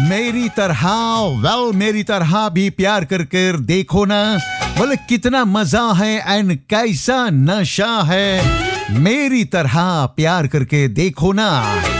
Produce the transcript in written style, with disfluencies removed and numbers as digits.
मेरी तरह मेरी तरह भी प्यार कर कर देखो ना, बोले कितना मजा है एंड कैसा नशा है, मेरी तरह प्यार करके देखो ना।